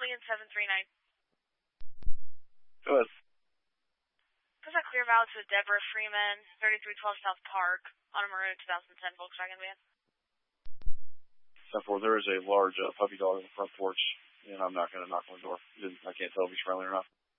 Stallion 739. Go ahead. There's a clear valve to Deborah Freeman, 3312 South Park, on a maroon 2010 Volkswagen van. 10-4, there is a large puppy dog on the front porch, and I'm not going to knock on the door. I can't tell if he's friendly or not.